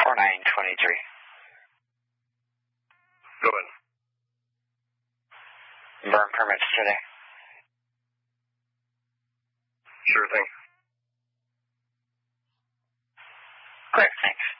4923. Go ahead. Burn permits today. Sure thing. Great, thanks.